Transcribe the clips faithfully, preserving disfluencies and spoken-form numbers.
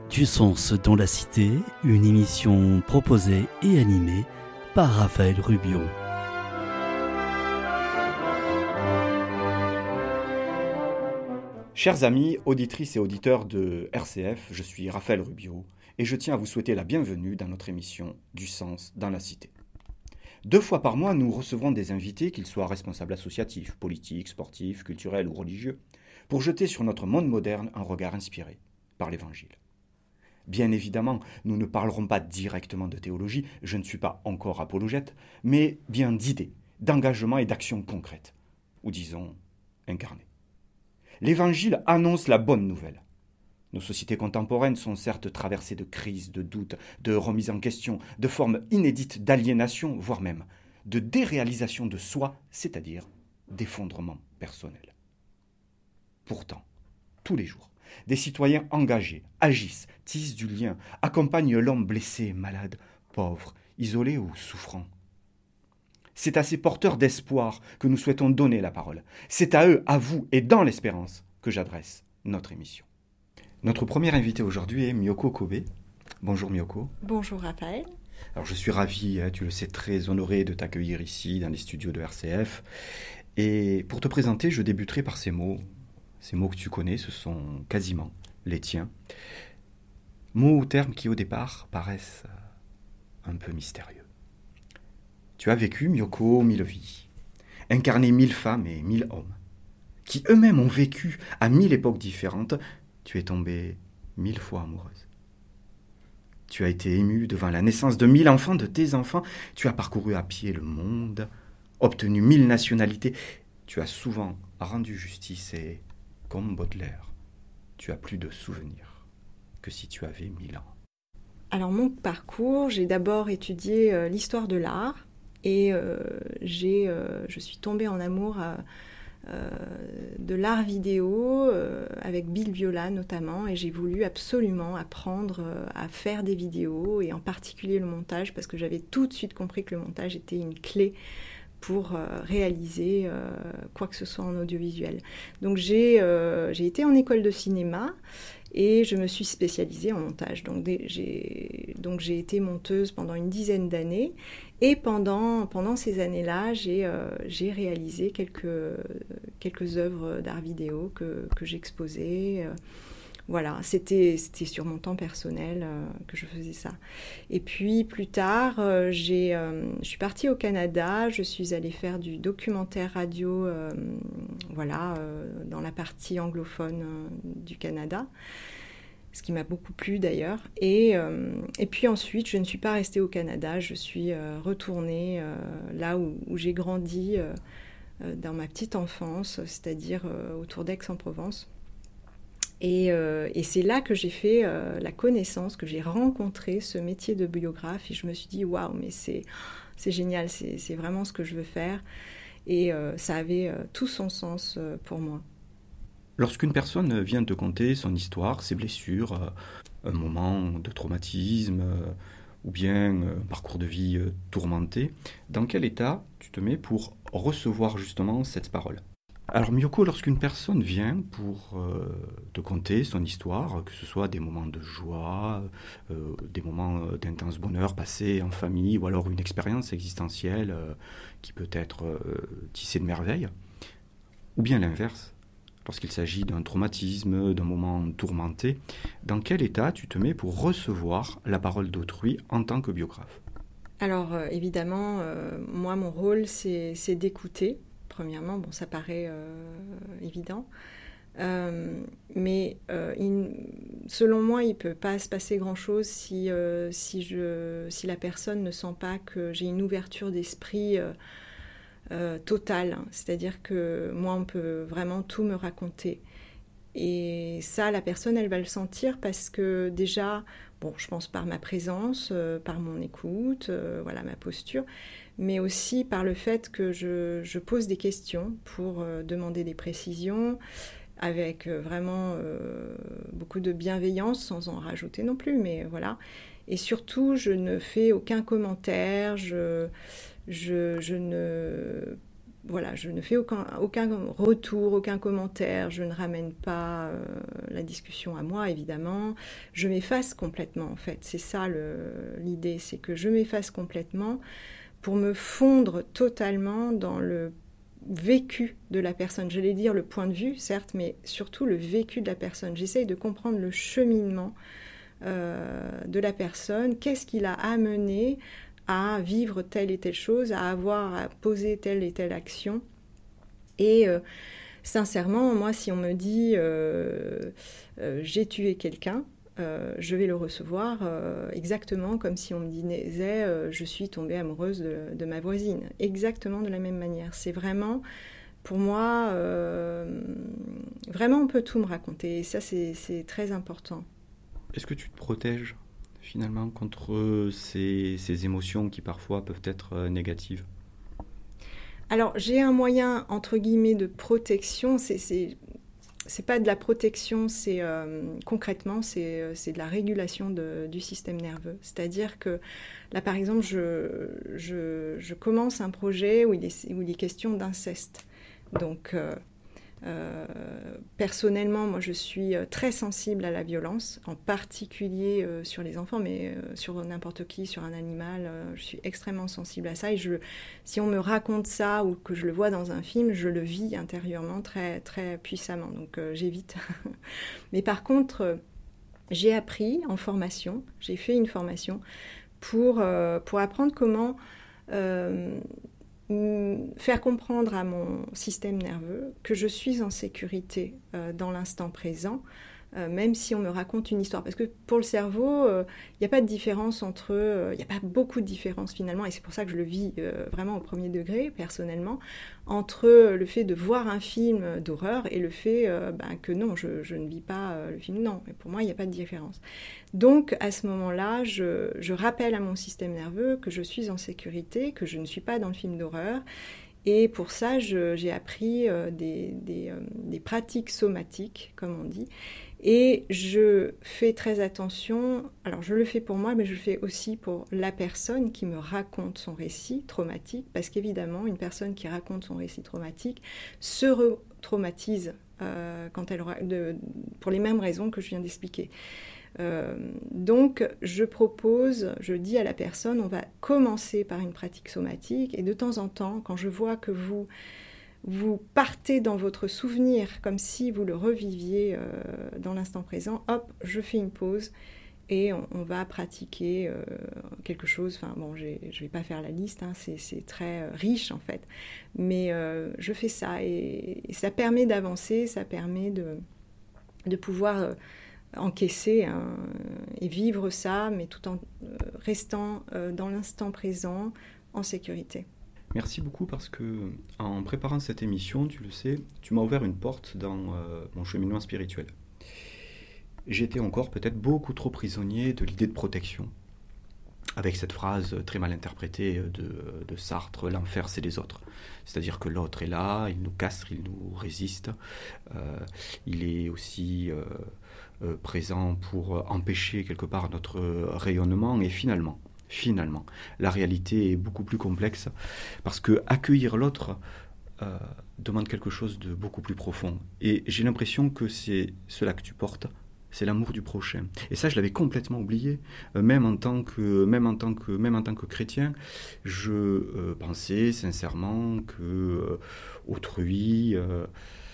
Du sens dans la cité, une émission proposée et animée par Raphaël Rubio. Chers amis, auditrices et auditeurs de R C F, je suis Raphaël Rubio et je tiens à vous souhaiter la bienvenue dans notre émission Du sens dans la cité. Deux fois par mois, nous recevrons des invités, qu'ils soient responsables associatifs, politiques, sportifs, culturels ou religieux, pour jeter sur notre monde moderne un regard inspiré par l'Évangile. Bien évidemment, nous ne parlerons pas directement de théologie, je ne suis pas encore apologète, mais bien d'idées, d'engagement et d'actions concrètes, ou disons incarnées. L'Évangile annonce la bonne nouvelle. Nos sociétés contemporaines sont certes traversées de crises, de doutes, de remises en question, de formes inédites d'aliénation, voire même de déréalisation de soi, c'est-à-dire d'effondrement personnel. Pourtant, tous les jours, des citoyens engagés agissent, tissent du lien, accompagnent l'homme blessé, malade, pauvre, isolé ou souffrant. C'est à ces porteurs d'espoir que nous souhaitons donner la parole. C'est à eux, à vous et dans l'espérance que j'adresse notre émission. Notre première invitée aujourd'hui est Miyoko Kobe. Bonjour Miyoko. Bonjour Raphaël. Alors je suis ravi, tu le sais, très honoré de t'accueillir ici dans les studios de R C F. Et pour te présenter, je débuterai par ces mots. Ces mots que tu connais, ce sont quasiment les tiens. Mots ou termes qui au départ paraissent un peu mystérieux. Tu as vécu, Miyoko, mille vies, incarné mille femmes et mille hommes, qui eux-mêmes ont vécu à mille époques différentes. Tu es tombée mille fois amoureuse. Tu as été émue devant la naissance de mille enfants, de tes enfants. Tu as parcouru à pied le monde, obtenu mille nationalités. Tu as souvent rendu justice et, comme Baudelaire, tu as plus de souvenirs que si tu avais mille ans. Alors mon parcours, j'ai d'abord étudié euh, l'histoire de l'art et euh, j'ai, euh, je suis tombée en amour euh, euh, de l'art vidéo euh, avec Bill Viola notamment, et j'ai voulu absolument apprendre euh, à faire des vidéos et en particulier le montage, parce que j'avais tout de suite compris que le montage était une clé pour euh, réaliser euh, quoi que ce soit en audiovisuel. Donc j'ai, euh, j'ai été en école de cinéma et je me suis spécialisée en montage. Donc, des, j'ai, donc j'ai été monteuse pendant une dizaine d'années et pendant, pendant ces années-là, j'ai, euh, j'ai réalisé quelques, quelques œuvres d'art vidéo que, que j'exposais. Euh, Voilà, c'était, c'était sur mon temps personnel euh, que je faisais ça. Et puis plus tard, euh, j'ai, euh, je suis partie au Canada, je suis allée faire du documentaire radio euh, voilà, euh, dans la partie anglophone euh, du Canada, ce qui m'a beaucoup plu d'ailleurs. Et, euh, et puis ensuite, je ne suis pas restée au Canada, je suis euh, retournée euh, là où, où j'ai grandi euh, euh, dans ma petite enfance, c'est-à-dire euh, autour d'Aix-en-Provence. Et, euh, et c'est là que j'ai fait euh, la connaissance, que j'ai rencontré ce métier de biographe. Et je me suis dit, waouh, mais c'est, c'est génial, c'est, c'est vraiment ce que je veux faire. Et euh, ça avait euh, tout son sens euh, pour moi. Lorsqu'une personne vient te conter son histoire, ses blessures, euh, un moment de traumatisme, euh, ou bien un parcours de vie euh, tourmenté, dans quel état tu te mets pour recevoir justement cette parole ? Alors Miyoko, lorsqu'une personne vient pour euh, te conter son histoire, que ce soit des moments de joie, euh, des moments d'intense bonheur passés en famille, ou alors une expérience existentielle euh, qui peut être euh, tissée de merveilles, ou bien l'inverse, lorsqu'il s'agit d'un traumatisme, d'un moment tourmenté, dans quel état tu te mets pour recevoir la parole d'autrui en tant que biographe ? Alors euh, évidemment, euh, moi mon rôle c'est, c'est d'écouter. Premièrement, bon, ça paraît euh, évident, euh, mais euh, il, selon moi, il ne peut pas se passer grand-chose si, euh, si, je, si la personne ne sent pas que j'ai une ouverture d'esprit euh, euh, totale. C'est-à-dire que moi, on peut vraiment tout me raconter. Et ça, la personne, elle va le sentir parce que déjà, bon, je pense par ma présence, euh, par mon écoute, euh, voilà, ma posture, mais aussi par le fait que je, je pose des questions pour euh, demander des précisions, avec euh, vraiment euh, beaucoup de bienveillance, sans en rajouter non plus, mais voilà. Et surtout, je ne fais aucun commentaire, je, je, je ne voilà, je ne fais aucun, aucun retour, aucun commentaire, je ne ramène pas euh, la discussion à moi, évidemment. Je m'efface complètement, en fait. C'est ça le, l'idée, c'est que je m'efface complètement pour me fondre totalement dans le vécu de la personne. J'allais dire le point de vue, certes, mais surtout le vécu de la personne. J'essaye de comprendre le cheminement euh, de la personne. Qu'est-ce qui l'a amené à vivre telle et telle chose, à avoir, à poser telle et telle action. Et euh, sincèrement, moi, si on me dit euh, euh, j'ai tué quelqu'un, euh, je vais le recevoir euh, exactement comme si on me disait euh, je suis tombée amoureuse de, de ma voisine. Exactement de la même manière. C'est vraiment, pour moi, euh, vraiment on peut tout me raconter. Et ça, c'est, c'est très important. Est-ce que tu te protèges finalement contre ces, ces émotions qui parfois peuvent être négatives? Alors j'ai un moyen entre guillemets de protection, c'est, c'est, c'est pas de la protection, c'est euh, concrètement c'est, c'est de la régulation de, du système nerveux. C'est-à-dire que là par exemple je, je, je commence un projet où il est, où il est question d'inceste. Donc euh, Euh, personnellement, moi je suis très sensible à la violence, en particulier euh, sur les enfants, mais euh, sur n'importe qui, sur un animal, euh, je suis extrêmement sensible à ça. Et je, si on me raconte ça ou que je le vois dans un film, je le vis intérieurement très, très puissamment, donc euh, j'évite. Mais par contre, euh, j'ai appris en formation, j'ai fait une formation pour, euh, pour apprendre comment... Euh, faire comprendre à mon système nerveux que je suis en sécurité euh, dans l'instant présent, euh, même si on me raconte une histoire. Parce que pour le cerveau, il euh, n'y a pas de différence entre... Il euh, n'y a pas beaucoup de différence finalement, et c'est pour ça que je le vis euh, vraiment au premier degré, personnellement, entre le fait de voir un film d'horreur et le fait euh, ben, que non, je, je ne vis pas euh, le film. Non, mais pour moi, il n'y a pas de différence. Donc, à ce moment-là, je, je rappelle à mon système nerveux que je suis en sécurité, que je ne suis pas dans le film d'horreur. Et pour ça, je, j'ai appris euh, des, des, euh, des pratiques somatiques, comme on dit. Et je fais très attention, alors je le fais pour moi, mais je le fais aussi pour la personne qui me raconte son récit traumatique, parce qu'évidemment, une personne qui raconte son récit traumatique se re-traumatise euh, quand elle, de, pour les mêmes raisons que je viens d'expliquer. Euh, donc, je propose, je dis à la personne, on va commencer par une pratique somatique, et de temps en temps, quand je vois que vous... vous partez dans votre souvenir comme si vous le reviviez euh, dans l'instant présent, hop, je fais une pause et on, on va pratiquer euh, quelque chose. Enfin bon, j'ai, je ne vais pas faire la liste, hein, c'est, c'est très euh, riche en fait, mais euh, je fais ça et, et ça permet d'avancer, ça permet de, de pouvoir euh, encaisser hein, et vivre ça, mais tout en euh, restant euh, dans l'instant présent, en sécurité. Merci beaucoup parce que en préparant cette émission, tu le sais, tu m'as ouvert une porte dans euh, mon cheminement spirituel. J'étais encore peut-être beaucoup trop prisonnier de l'idée de protection, avec cette phrase très mal interprétée de, de Sartre, l'enfer c'est les autres. C'est-à-dire que l'autre est là, il nous castre, il nous résiste, euh, il est aussi euh, euh, présent pour empêcher quelque part notre rayonnement et finalement, Finalement, la réalité est beaucoup plus complexe parce que accueillir l'autre euh, demande quelque chose de beaucoup plus profond. Et j'ai l'impression que c'est cela que tu portes, c'est l'amour du prochain. Et ça, je l'avais complètement oublié. Euh, même en tant que, même en tant que, même en tant que chrétien, je euh, pensais sincèrement que euh, autrui euh,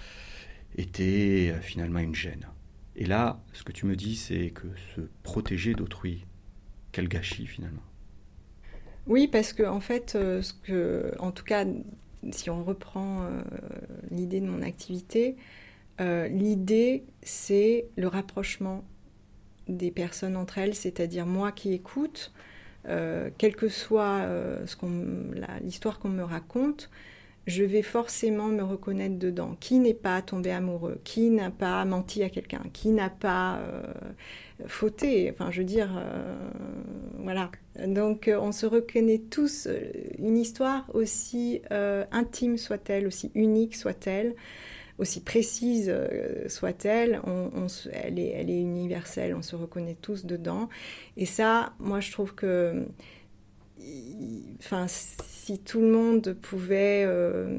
était euh, finalement une gêne. Et là, ce que tu me dis, c'est que se protéger d'autrui, quel gâchis finalement. Oui, parce que en fait, euh, ce que, en tout cas, si on reprend euh, l'idée de mon activité, euh, l'idée c'est le rapprochement des personnes entre elles, c'est-à-dire moi qui écoute, euh, quelle que soit euh, ce qu'on, la, l'histoire qu'on me raconte, je vais forcément me reconnaître dedans. Qui n'est pas tombé amoureux? Qui n'a pas menti à quelqu'un? Qui n'a pas euh, fauté? Enfin, je veux dire, euh, voilà. Donc, euh, on se reconnaît tous. Une histoire aussi euh, intime soit-elle, aussi unique soit-elle, aussi précise euh, soit-elle, on, on, elle, est, elle est universelle. On se reconnaît tous dedans. Et ça, moi, je trouve que enfin, si tout le monde pouvait, euh,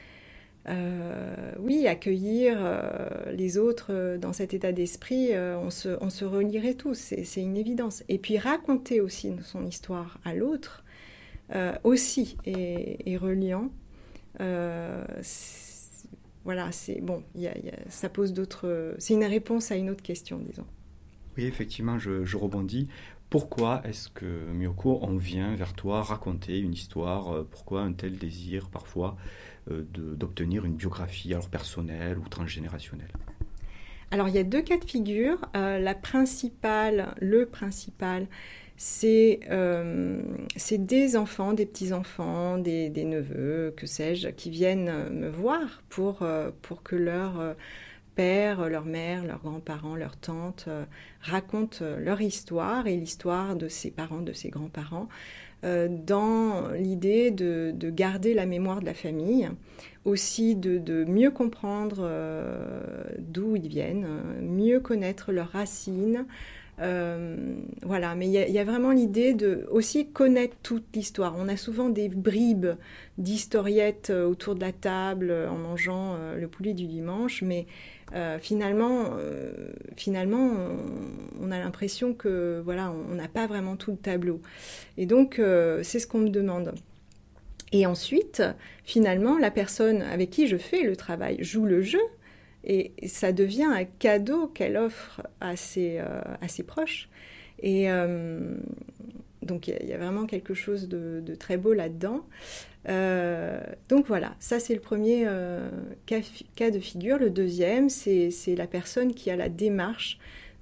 euh, oui, accueillir euh, les autres dans cet état d'esprit, euh, on se, on se relierait tous, c'est, c'est une évidence. Et puis raconter aussi son histoire à l'autre, euh, aussi, est, est reliant. Euh, c'est, voilà, c'est bon, y a, y a, ça pose d'autres. C'est une réponse à une autre question, disons. Oui, effectivement, je, je rebondis. Pourquoi est-ce que, Miyoko, on vient vers toi raconter une histoire? Pourquoi un tel désir, parfois, euh, de, d'obtenir une biographie, alors personnelle ou transgénérationnelle? Alors, il y a deux cas de figure. Euh, la principale, le principal, c'est, euh, c'est des enfants, des petits-enfants, des, des neveux, que sais-je, qui viennent me voir pour, euh, pour que leur... Euh, père, leur mère, leurs grands-parents, leurs tantes euh, racontent euh, leur histoire et l'histoire de ses parents, de ses grands-parents, euh, dans l'idée de, de garder la mémoire de la famille, aussi de, de mieux comprendre euh, d'où ils viennent, mieux connaître leurs racines. Euh, voilà, mais il y, y a vraiment l'idée de aussi connaître toute l'histoire. On a souvent des bribes d'historiettes autour de la table en mangeant euh, le poulet du dimanche, mais euh, finalement, euh, finalement, on, on a l'impression que voilà, on n'a pas vraiment tout le tableau. Et donc, euh, c'est ce qu'on me demande. Et ensuite, finalement, la personne avec qui je fais le travail joue le jeu. Et ça devient un cadeau qu'elle offre à ses, euh, à ses proches. Et euh, donc, il y, y a vraiment quelque chose de, de très beau là-dedans. Euh, donc voilà, ça c'est le premier euh, cas, cas de figure. Le deuxième, c'est, c'est la personne qui a la démarche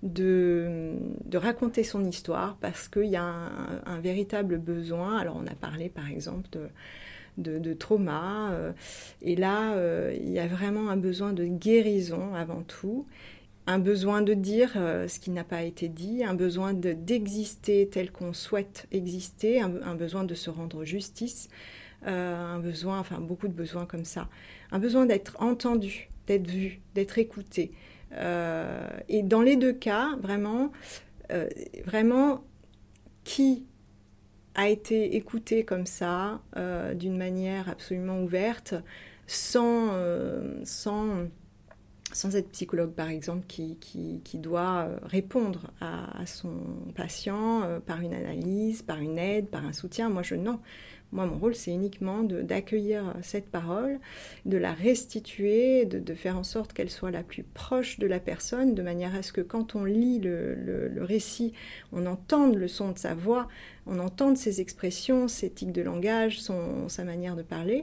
de, de raconter son histoire parce qu'il y a un, un véritable besoin. Alors on a parlé par exemple de... De, de trauma. Euh, et là, euh, il y a vraiment un besoin de guérison avant tout, un besoin de dire euh, ce qui n'a pas été dit, un besoin de, d'exister tel qu'on souhaite exister, un, un besoin de se rendre justice, euh, un besoin, enfin beaucoup de besoins comme ça, un besoin d'être entendu, d'être vu, d'être écouté. Euh, et dans les deux cas, vraiment, euh, vraiment, qui a été écouté comme ça, euh, d'une manière absolument ouverte, sans, euh, sans, sans être psychologue, par exemple, qui, qui, qui doit répondre à, à son patient euh, par une analyse, par une aide, par un soutien. Moi, je non. Moi, mon rôle, c'est uniquement de, d'accueillir cette parole, de la restituer, de, de faire en sorte qu'elle soit la plus proche de la personne, de manière à ce que quand on lit le, le, le récit, on entende le son de sa voix, on entende ses expressions, ses tics de langage, son, sa manière de parler.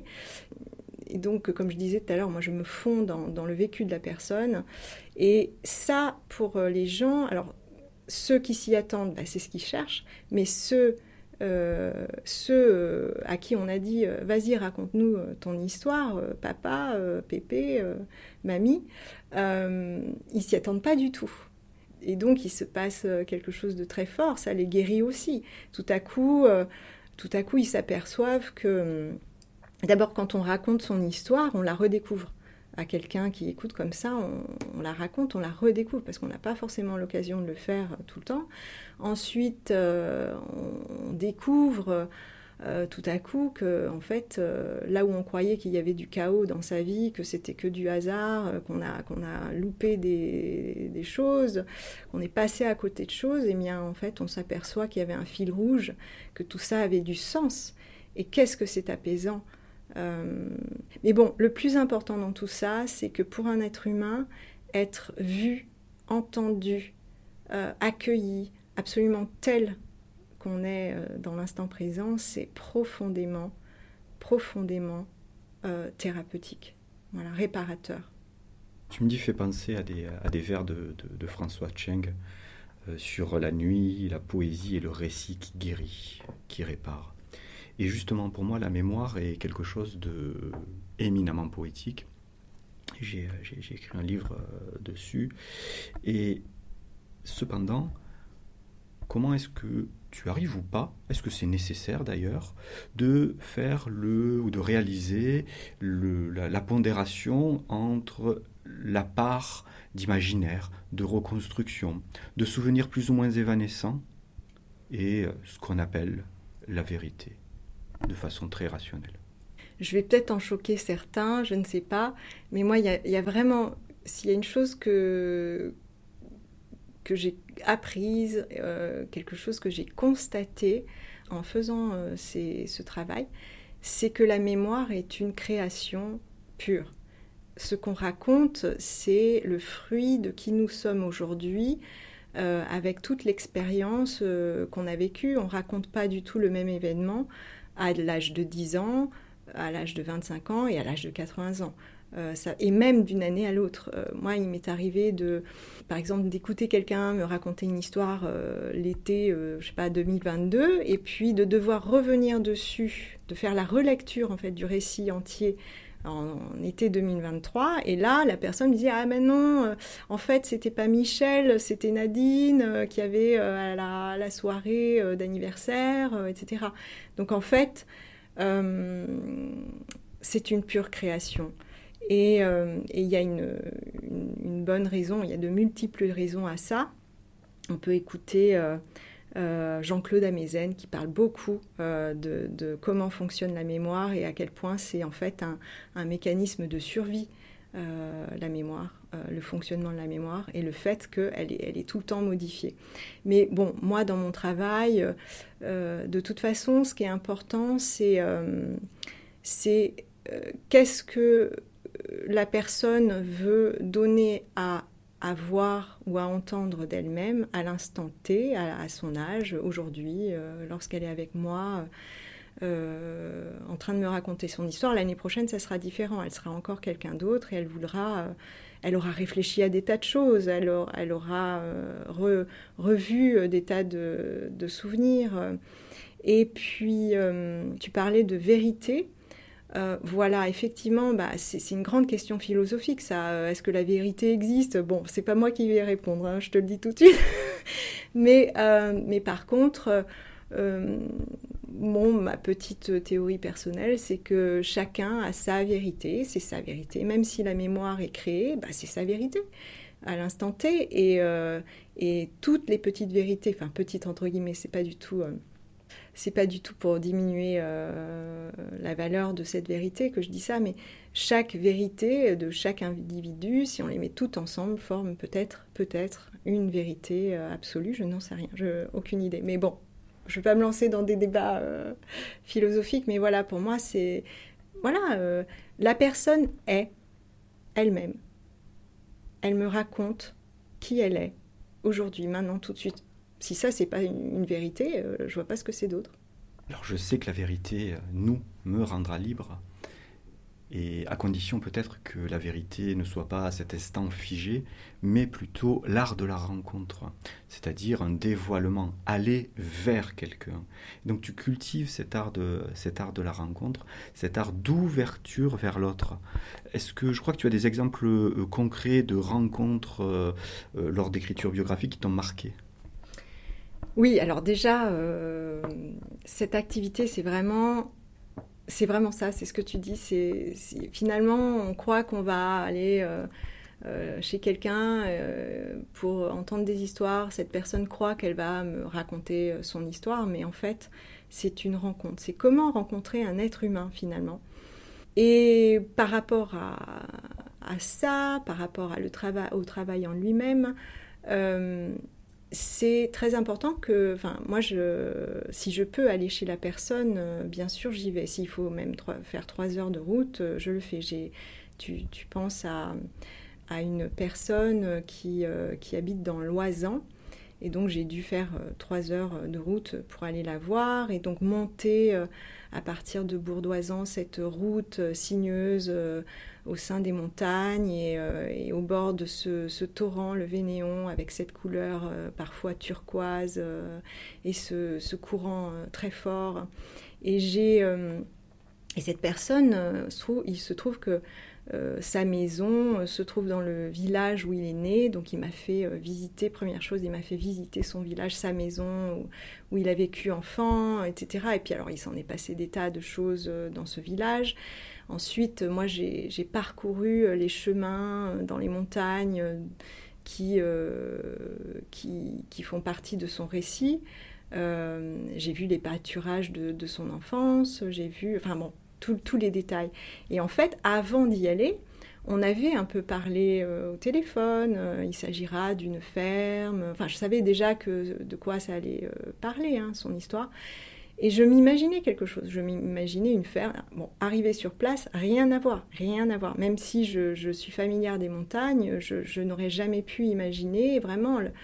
Et donc, comme je disais tout à l'heure, moi, je me fonds dans, dans le vécu de la personne. Et ça, pour les gens, alors, ceux qui s'y attendent, bah, c'est ce qu'ils cherchent, mais ceux... Euh, ceux euh, à qui on a dit euh, vas-y raconte-nous euh, ton histoire, euh, papa, euh, pépé, euh, mamie, euh, ils s'y attendent pas du tout. Et donc il se passe quelque chose de très fort, ça les guérit aussi. Tout à coup, euh, tout à coup ils s'aperçoivent que d'abord quand on raconte son histoire, on la redécouvre. À quelqu'un qui écoute comme ça, on, on la raconte, on la redécouvre, parce qu'on n'a pas forcément l'occasion de le faire tout le temps. Ensuite, euh, on, on découvre euh, tout à coup que, en fait, euh, là où on croyait qu'il y avait du chaos dans sa vie, que c'était que du hasard, euh, qu'on a, qu'on a loupé des, des choses, qu'on est passé à côté de choses, et bien, en fait, on s'aperçoit qu'il y avait un fil rouge, que tout ça avait du sens. Et qu'est-ce que c'est apaisant! Euh, mais bon, le plus important dans tout ça, c'est que pour un être humain, être vu, entendu, euh, accueilli, absolument tel qu'on est euh, dans l'instant présent, c'est profondément, profondément euh, thérapeutique, voilà, réparateur. Tu me dis, fait penser à des, à des vers de, de, de François Tcheng euh, sur la nuit, la poésie et le récit qui guérit, qui répare. Et justement, pour moi, la mémoire est quelque chose de éminemment poétique. J'ai, j'ai, j'ai écrit un livre euh, dessus. Et cependant, comment est-ce que tu arrives ou pas, est-ce que c'est nécessaire d'ailleurs, de faire le, ou de réaliser le, la, la pondération entre la part d'imaginaire, de reconstruction, de souvenirs plus ou moins évanescents, et ce qu'on appelle la vérité de façon très rationnelle? Je vais peut-être en choquer certains, je ne sais pas, mais moi, il y, y a vraiment, s'il y a une chose que, que j'ai apprise, euh, quelque chose que j'ai constaté en faisant euh, ces, ce travail, c'est que la mémoire est une création pure. Ce qu'on raconte, c'est le fruit de qui nous sommes aujourd'hui, euh, avec toute l'expérience euh, qu'on a vécue. On ne raconte pas du tout le même événement à l'âge de dix ans, à l'âge de vingt-cinq ans et à l'âge de quatre-vingts ans. Euh, ça, et même d'une année à l'autre. Euh, moi, il m'est arrivé, de, par exemple, d'écouter quelqu'un me raconter une histoire euh, l'été, euh, je sais pas, deux mille vingt-deux, et puis de devoir revenir dessus, de faire la relecture en fait du récit entier en, en été deux mille vingt-trois. Et là, la personne me dit ah mais non, euh, en fait, c'était pas Michel, c'était Nadine euh, qui avait euh, à la, à la soirée euh, d'anniversaire, euh, et cetera. Donc en fait, euh, c'est une pure création. Et il euh, y a une, une, une bonne raison, il y a de multiples raisons à ça. On peut écouter euh, euh, Jean-Claude Amezen qui parle beaucoup euh, de, de comment fonctionne la mémoire et à quel point c'est en fait un, un mécanisme de survie, euh, la mémoire, euh, le fonctionnement de la mémoire et le fait qu'elle est, elle est tout le temps modifiée. Mais bon, moi dans mon travail, euh, de toute façon, ce qui est important, c'est, euh, c'est euh, qu'est-ce que la personne veut donner à, à voir ou à entendre d'elle-même à l'instant T, à, à son âge, aujourd'hui, euh, lorsqu'elle est avec moi, euh, en train de me raconter son histoire. L'année prochaine, ça sera différent. Elle sera encore quelqu'un d'autre et elle voudra, euh, elle aura réfléchi à des tas de choses. Elle aura, elle aura euh, re, revu des tas de, de souvenirs. Et puis, euh, tu parlais de vérité. Euh, voilà, effectivement, bah, c'est, c'est une grande question philosophique, ça. Est-ce que la vérité existe ? Bon, c'est pas moi qui vais répondre, hein, je te le dis tout de suite. mais, euh, mais par contre, euh, bon, ma petite théorie personnelle, c'est que chacun a sa vérité, c'est sa vérité. Même si la mémoire est créée, bah, c'est sa vérité à l'instant T. Et, euh, et toutes les petites vérités, enfin petites entre guillemets, c'est pas du tout... Euh, C'est pas du tout pour diminuer euh, la valeur de cette vérité que je dis ça, mais chaque vérité de chaque individu, si on les met toutes ensemble, forme peut-être, peut-être une vérité euh, absolue. Je n'en sais rien, je, aucune idée. Mais bon, je ne vais pas me lancer dans des débats euh, philosophiques, mais voilà, pour moi, c'est... Voilà, euh, la personne est elle-même. Elle me raconte qui elle est, aujourd'hui, maintenant, tout de suite. Si ça, c'est pas une, une vérité, euh, je vois pas ce que c'est d'autre. Alors je sais que la vérité, nous, me rendra libre, et à condition peut-être que la vérité ne soit pas à cet instant figé, mais plutôt l'art de la rencontre, c'est-à-dire un dévoilement, aller vers quelqu'un. Donc tu cultives cet art de, cet art de la rencontre, cet art d'ouverture vers l'autre. Est-ce que, je crois que tu as des exemples euh, concrets de rencontres euh, euh, lors d'écriture biographique qui t'ont marqué ? Oui, alors déjà, euh, cette activité, c'est vraiment, c'est vraiment ça, c'est ce que tu dis. C'est, c'est, finalement, on croit qu'on va aller euh, euh, chez quelqu'un euh, pour entendre des histoires. Cette personne croit qu'elle va me raconter son histoire, mais en fait, c'est une rencontre. C'est comment rencontrer un être humain, finalement. Et par rapport à, à ça, par rapport à le trava- au travail en lui-même, euh, c'est très important que, enfin, moi, je, si je peux aller chez la personne, euh, bien sûr, j'y vais. S'il faut même trois, faire trois heures de route, euh, je le fais. J'ai, tu, tu penses à, à une personne qui, euh, qui habite dans l'Oisans, et donc j'ai dû faire euh, trois heures de route pour aller la voir, et donc monter euh, à partir de Bourdoisan cette route euh, sinueuse euh, au sein des montagnes et, euh, et au bord de ce, ce torrent, le Vénéon, avec cette couleur euh, parfois turquoise euh, et ce, ce courant euh, très fort. Et, j'ai, euh, et cette personne, euh, se trouve, il se trouve que euh, sa maison euh, se trouve dans le village où il est né, donc il m'a fait euh, visiter, première chose, il m'a fait visiter son village, sa maison, où, où il a vécu enfant, et cetera. Et puis alors il s'en est passé des tas de choses euh, dans ce village. Ensuite, moi, j'ai, j'ai parcouru les chemins dans les montagnes qui, euh, qui, qui font partie de son récit. Euh, j'ai vu les pâturages de, de son enfance, j'ai vu, enfin bon, tous les détails. Et en fait, avant d'y aller, on avait un peu parlé euh, au téléphone, euh, il s'agira d'une ferme, enfin je savais déjà que, de quoi ça allait euh, parler, hein, son histoire. Et je m'imaginais quelque chose, je m'imaginais une ferme. Bon, arriver sur place, rien à voir, rien à voir. Même si je, je suis familière des montagnes, je, je n'aurais jamais pu imaginer vraiment le,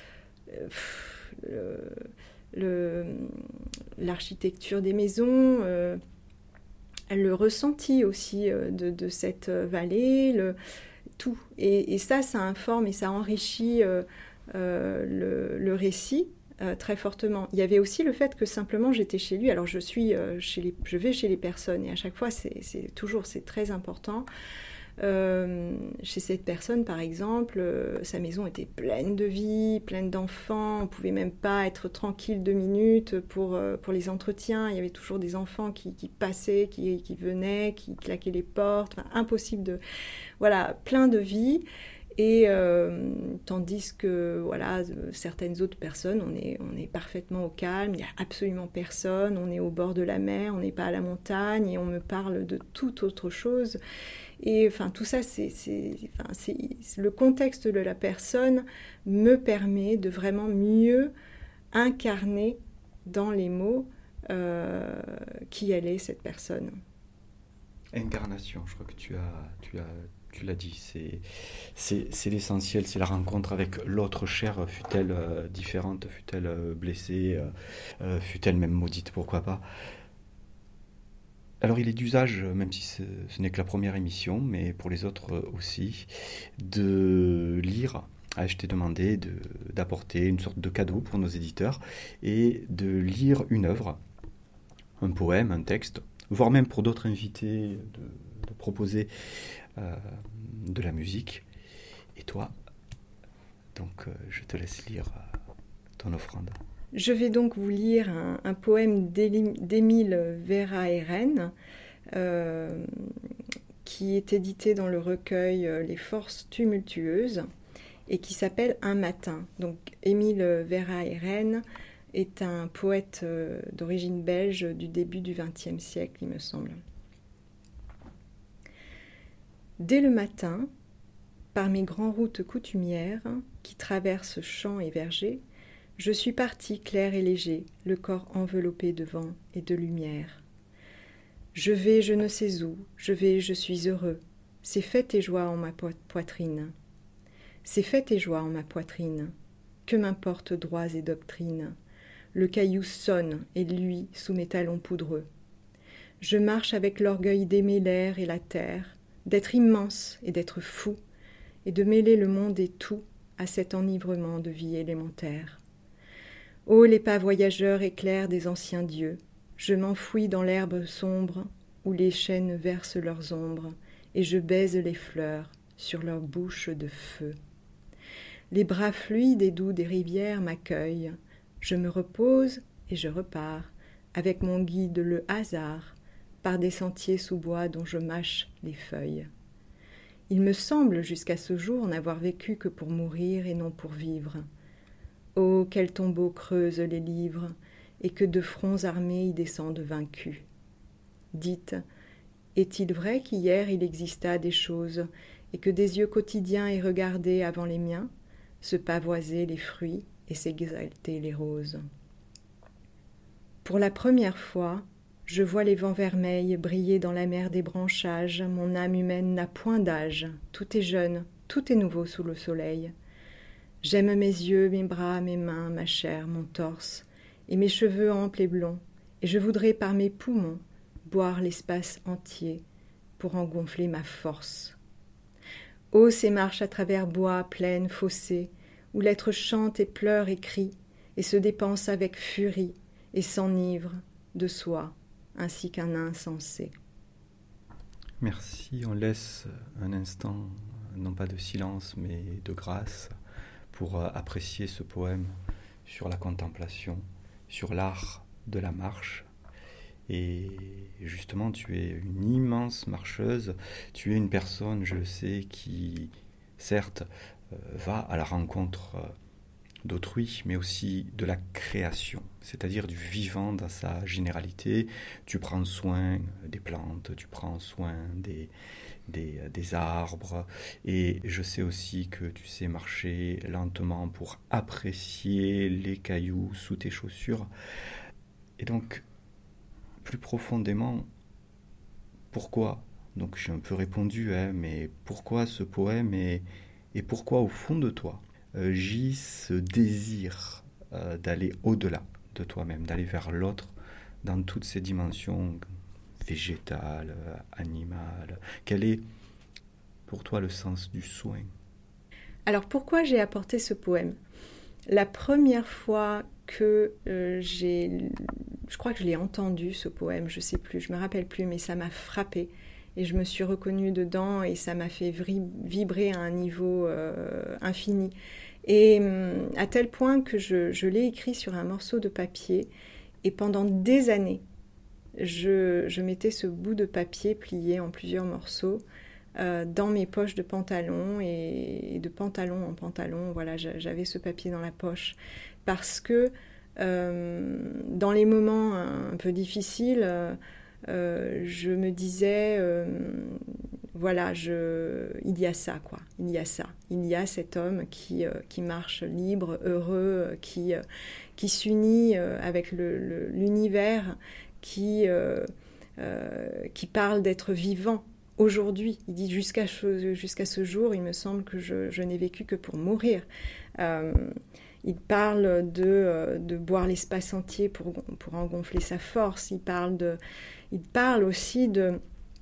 le, le, l'architecture des maisons, euh, le ressenti aussi de, de cette vallée, le, tout. Et, et ça, ça informe et ça enrichit euh, euh, le, le récit. Euh, très fortement. Il y avait aussi le fait que simplement j'étais chez lui. Alors je suis euh, chez les, je vais chez les personnes et à chaque fois c'est, c'est toujours c'est très important. Euh, chez cette personne par exemple, euh, sa maison était pleine de vie, pleine d'enfants. On pouvait même pas être tranquille deux minutes pour euh, pour les entretiens. Il y avait toujours des enfants qui, qui passaient, qui, qui venaient, qui claquaient les portes. Enfin, impossible de, voilà, plein de vie. Et euh, tandis que voilà, certaines autres personnes, on est, on est parfaitement au calme, il n'y a absolument personne, on est au bord de la mer, on n'est pas à la montagne et on me parle de toute autre chose. Et enfin, tout ça, c'est, c'est, enfin, c'est, le contexte de la personne me permet de vraiment mieux incarner dans les mots euh, qui elle est, cette personne. Incarnation, je crois que tu as... Tu as... Tu l'as dit, c'est, c'est, c'est l'essentiel, c'est la rencontre avec l'autre chair, fut-elle euh, différente, fut-elle euh, blessée, euh, euh, fut-elle même maudite, pourquoi pas. Alors il est d'usage, même si ce, ce n'est que la première émission, mais pour les autres euh, aussi, de lire. Ah, je t'ai demandé de, d'apporter une sorte de cadeau pour nos éditeurs et de lire une œuvre, un poème, un texte, voire même pour d'autres invités de, de proposer Euh, de la musique. Et toi, donc euh, je te laisse lire euh, ton offrande. Je vais donc vous lire un, un poème d'Émile Verhaeren euh, qui est édité dans le recueil Les Forces tumultueuses et qui s'appelle Un matin. Donc Émile Verhaeren est un poète euh, d'origine belge du début du vingtième siècle, il me semble. Dès le matin, par mes grandes routes coutumières qui traversent champs et vergers, je suis parti clair et léger, le corps enveloppé de vent et de lumière. Je vais je ne sais où, je vais je suis heureux, c'est fête et joie en ma poitrine. C'est fête et joie en ma poitrine, que m'importe droits et doctrines. Le caillou sonne et luit sous mes talons poudreux. Je marche avec l'orgueil d'aimer l'air et la terre, d'être immense et d'être fou, et de mêler le monde et tout à cet enivrement de vie élémentaire. Ô les pas voyageurs éclairs des anciens dieux, je m'enfouis dans l'herbe sombre où les chênes versent leurs ombres, et je baise les fleurs sur leurs bouches de feu. Les bras fluides et doux des rivières m'accueillent, je me repose et je repars, avec mon guide le hasard, par des sentiers sous bois dont je mâche les feuilles. Il me semble jusqu'à ce jour n'avoir vécu que pour mourir et non pour vivre. Oh, quel tombeau creuse les livres, et que de fronts armés y descendent vaincus. Dites, est-il vrai qu'hier il exista des choses, et que des yeux quotidiens aient regardé avant les miens, se pavoiser les fruits et s'exalter les roses? Pour la première fois, je vois les vents vermeils briller dans la mer des branchages, mon âme humaine n'a point d'âge, tout est jeune, tout est nouveau sous le soleil. J'aime mes yeux, mes bras, mes mains, ma chair, mon torse, et mes cheveux amples et blonds, et je voudrais par mes poumons boire l'espace entier pour en gonfler ma force. Ô ces marches à travers bois, plaines, fossés, où l'être chante et pleure et crie, et se dépense avec furie, et s'enivre de soi, ainsi qu'un insensé. Merci, on laisse un instant, non pas de silence, mais de grâce, pour apprécier ce poème sur la contemplation, sur l'art de la marche. Et justement, tu es une immense marcheuse, tu es une personne, je le sais, qui, certes, va à la rencontre d'autrui, mais aussi de la création, c'est-à-dire du vivant dans sa généralité. Tu prends soin des plantes, tu prends soin des, des, des arbres, et je sais aussi que tu sais marcher lentement pour apprécier les cailloux sous tes chaussures. Et donc, plus profondément, pourquoi ? Donc j'ai un peu répondu, hein, mais pourquoi ce poème et, et pourquoi au fond de toi euh, gît ce désir euh, d'aller au-delà de toi-même, d'aller vers l'autre dans toutes ses dimensions végétales, animales. Quel est pour toi le sens du soin ? Alors pourquoi j'ai apporté ce poème ? La première fois que euh, j'ai... Je crois que je l'ai entendu, ce poème, je ne sais plus, je ne me rappelle plus, mais ça m'a frappée. Et je me suis reconnue dedans et ça m'a fait vibrer à un niveau euh, infini. Et euh, à tel point que je, je l'ai écrit sur un morceau de papier. Et pendant des années, je, je mettais ce bout de papier plié en plusieurs morceaux euh, dans mes poches de pantalon. Et, et de pantalon en pantalon, voilà, j'avais ce papier dans la poche. Parce que euh, dans les moments un peu difficiles... Euh, Euh, je me disais, euh, voilà, je, il y a ça, quoi. Il y a ça. Il y a cet homme qui, euh, qui marche libre, heureux, qui, euh, qui s'unit euh, avec le, le, l'univers, qui, euh, euh, qui parle d'être vivant aujourd'hui. Il dit jusqu'à, jusqu'à ce jour, il me semble que je, je n'ai vécu que pour mourir. Euh, Il parle de, de boire l'espace entier pour, pour en gonfler sa force. Il parle, de, il parle aussi de,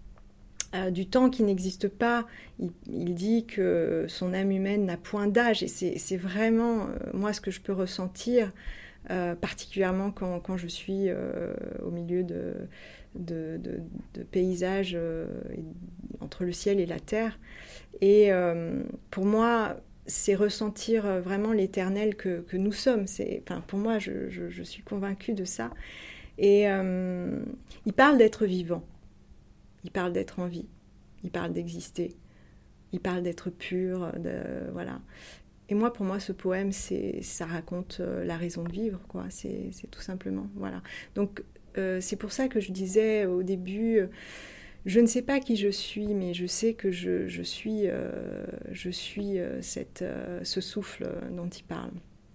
euh, du temps qui n'existe pas. Il, il dit que son âme humaine n'a point d'âge. Et c'est, c'est vraiment, euh, moi, ce que je peux ressentir, euh, particulièrement quand, quand je suis euh, au milieu de, de, de, de paysages euh, entre le ciel et la terre. Et euh, pour moi... c'est ressentir vraiment l'éternel que, que nous sommes. C'est, enfin, pour moi, je, je, je suis convaincue de ça. Et euh, il parle d'être vivant. Il parle d'être en vie. Il parle d'exister. Il parle d'être pur. De, voilà. Et moi, pour moi, ce poème, c'est, ça raconte la raison de vivre, quoi. C'est, c'est tout simplement. Voilà. Donc, euh, c'est pour ça que je disais au début... Je ne sais pas qui je suis, mais je sais que je, je suis, euh, je suis euh, cette, euh, ce souffle dont il parle.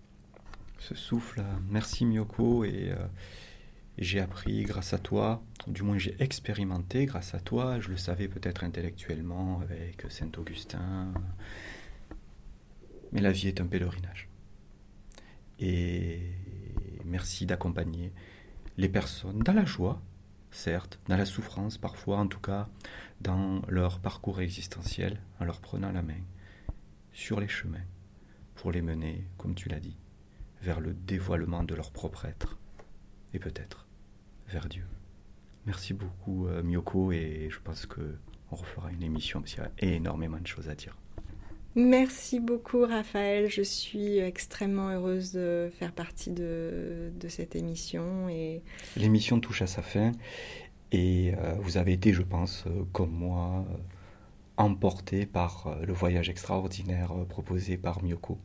Ce souffle, merci Miyoko, et euh, j'ai appris grâce à toi, du moins j'ai expérimenté grâce à toi, je le savais peut-être intellectuellement avec Saint-Augustin, mais la vie est un pèlerinage. Et merci d'accompagner les personnes dans la joie, certes, dans la souffrance parfois, en tout cas, dans leur parcours existentiel, en leur prenant la main sur les chemins, pour les mener, comme tu l'as dit, vers le dévoilement de leur propre être, et peut-être vers Dieu. Merci beaucoup euh, Miyoko, et je pense qu'on refera une émission, parce qu'il y a énormément de choses à dire. Merci beaucoup Raphaël, je suis extrêmement heureuse de faire partie de, de cette émission. Et... L'émission touche à sa fin et euh, vous avez été, je pense, euh, comme moi, euh, emporté par euh, le voyage extraordinaire euh, proposé par Miyoko.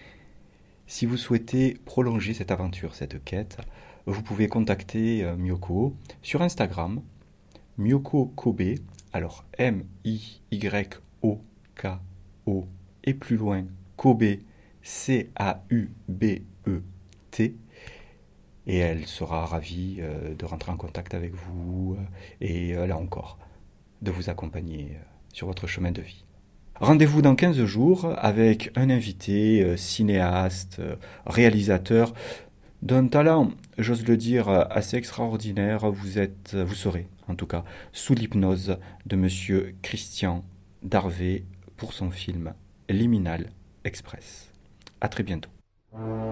Si vous souhaitez prolonger cette aventure, cette quête, vous pouvez contacter euh, Miyoko sur Instagram, Miyoko Kobe, alors M I Y O K O et plus loin, Kobe, C A U B E T, et elle sera ravie euh, de rentrer en contact avec vous euh, et euh, là encore, de vous accompagner euh, sur votre chemin de vie. Rendez-vous dans quinze jours avec un invité, euh, cinéaste, euh, réalisateur, d'un talent, j'ose le dire, assez extraordinaire. Vous êtes, vous serez, en tout cas, sous l'hypnose de monsieur Christian Darvé pour son film Liminal Express. À très bientôt.